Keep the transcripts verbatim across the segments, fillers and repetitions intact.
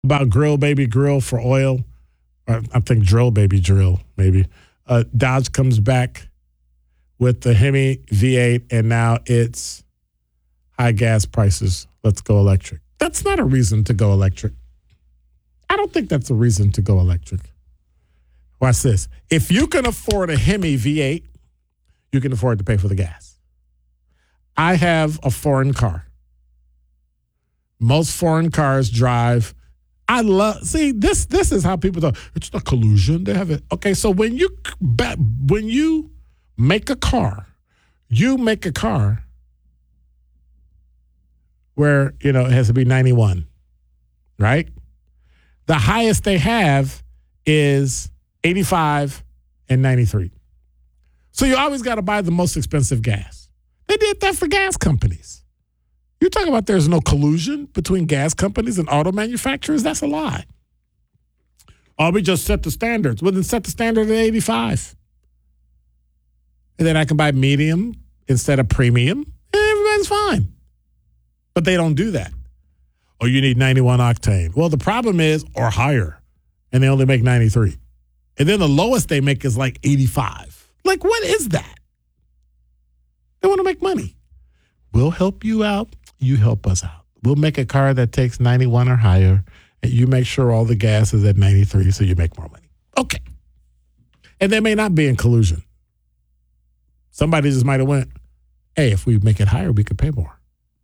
about Grill Baby Grill for oil. Or I think Drill Baby Drill, maybe. Uh, Dodge comes back with the Hemi V eight, and now it's high gas prices. Let's go electric. That's not a reason to go electric. I don't think that's a reason to go electric. Watch this. If you can afford a Hemi V eight, you can afford to pay for the gas. I have a foreign car. Most foreign cars drive. I love, see, this this is how people talk. It's not collusion. They have it. Okay, so when you when you make a car, you make a car where, you know, it has to be ninety-one, right? The highest they have is eighty-five and ninety-three. So you always got to buy the most expensive gas. They did that for gas companies. You're talking about there's no collusion between gas companies and auto manufacturers? That's a lie. Oh, we just set the standards. Well, then set the standard at eighty-five. And then I can buy medium instead of premium. And everybody's fine. But they don't do that. Oh, you need ninety-one octane. Well, the problem is, or higher, and they only make ninety-three. And then the lowest they make is like eighty-five. Like, what is that? They want to make money. We'll help you out. You help us out. We'll make a car that takes ninety-one or higher, and you make sure all the gas is at ninety-three so you make more money. Okay. And they may not be in collusion. Somebody just might have went, hey, if we make it higher, we could pay more.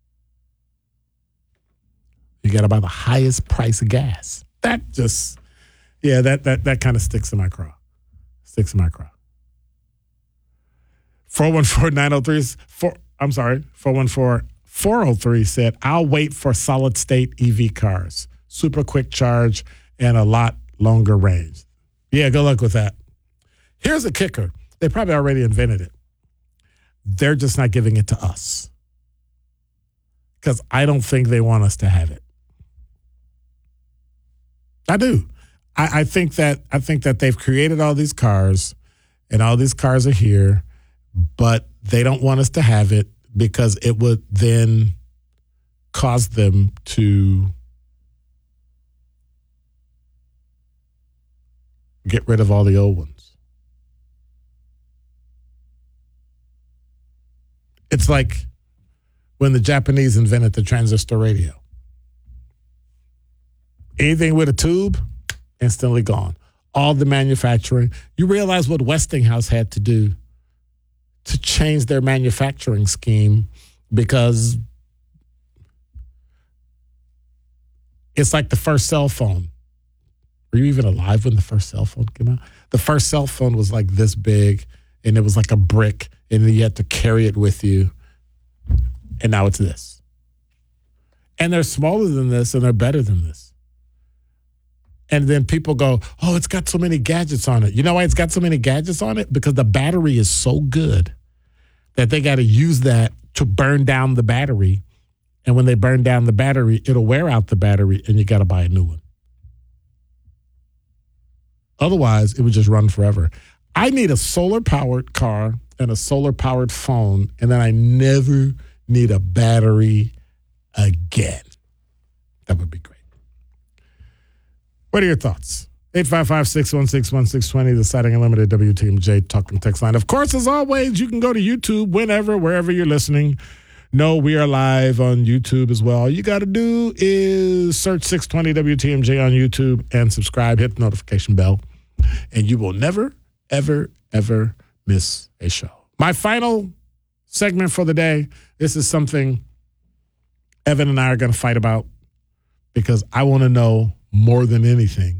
You got to buy the highest price of gas. That just, yeah, that that that kind of sticks in my craw. Sticks in my craw. four one four, nine oh three, four, I'm sorry, four one four, four oh three said, I'll wait for solid state E V cars. Super quick charge and a lot longer range. Yeah, good luck with that. Here's a kicker. They probably already invented it. They're just not giving it to us. Because I don't think they want us to have it. I do. I, I think that I think that they've created all these cars, and all these cars are here, but they don't want us to have it because it would then cause them to get rid of all the old ones. It's like when the Japanese invented the transistor radio. Anything with a tube, instantly gone. All the manufacturing. You realize what Westinghouse had to do to change their manufacturing scheme, because it's like the first cell phone. Were you even alive when the first cell phone came out? The first cell phone was like this big, and it was like a brick, and then you had to carry it with you. And now it's this. And they're smaller than this, and they're better than this. And then people go, oh, it's got so many gadgets on it. You know why it's got so many gadgets on it? Because the battery is so good that they got to use that to burn down the battery. And when they burn down the battery, it'll wear out the battery, and you got to buy a new one. Otherwise, it would just run forever. I need a solar-powered car and a solar-powered phone, and then I never need a battery again. That would be great. What are your thoughts? eight five five, six one six, one six two zero, the Siding Unlimited W T M J Talking Text Line. Of course, as always, you can go to YouTube whenever, wherever you're listening. No, we are live on YouTube as well. All you got to do is search six twenty W T M J on YouTube and subscribe, hit the notification bell, and you will never, ever, ever miss a show. My final segment for the day, this is something Evan and I are going to fight about because I want to know more than anything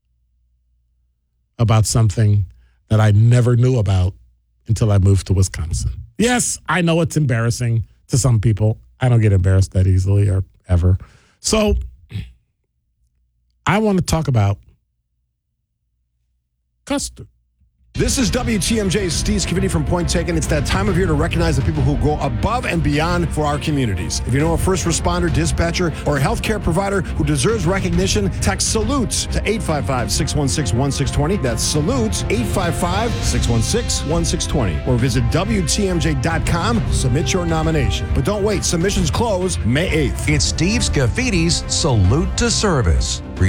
about something that I never knew about until I moved to Wisconsin. Yes, I know it's embarrassing to some people. I don't get embarrassed that easily or ever. So I want to talk about custard. This is W T M J's Steve Scavini from Point Taken. It's that time of year to recognize the people who go above and beyond for our communities. If you know a first responder, dispatcher, or a healthcare provider who deserves recognition, text SALUTES to eight five five, six one six, one six two zero. That's SALUTES, eight five five, six one six, one six two zero. Or visit W T M J dot com, submit your nomination. But don't wait, submissions close May eighth. It's Steve Scavini's Salute to Service.